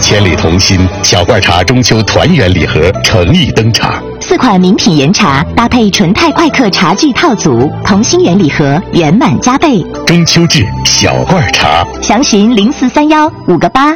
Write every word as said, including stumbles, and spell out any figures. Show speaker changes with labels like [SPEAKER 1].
[SPEAKER 1] 千里同心，小罐茶中秋团圆礼盒诚意登场。
[SPEAKER 2] 四款名品原茶搭配纯泰快客茶具套组，同心圆礼盒圆满加倍。
[SPEAKER 1] 中秋至小罐茶，
[SPEAKER 2] 详询零四三幺五个八。